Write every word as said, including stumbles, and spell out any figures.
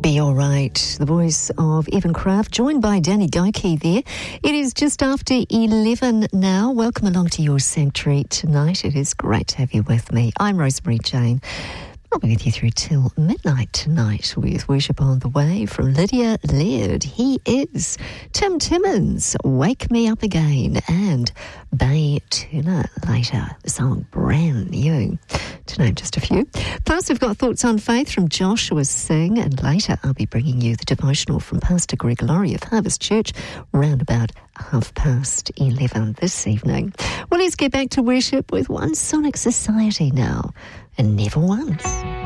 Be Alright, the voice of Evan Craft, joined by Danny Goki there. It is just after eleven now. Welcome along to your sanctuary tonight. It is great to have you with me. I'm Rosemary Jane. I'll be with you through till midnight tonight with worship on the way from Lydia Laird. He is Tim Timmins, Wake Me Up Again, and Bay Turner later. The song brand new, to name just a few. Plus, we've got Thoughts on Faith from Joshua Singh, and later I'll be bringing you the devotional from Pastor Greg Laurie of Harvest Church round about half past eleven this evening. Well, let's get back to worship with One Sonic Society now, and Never Once.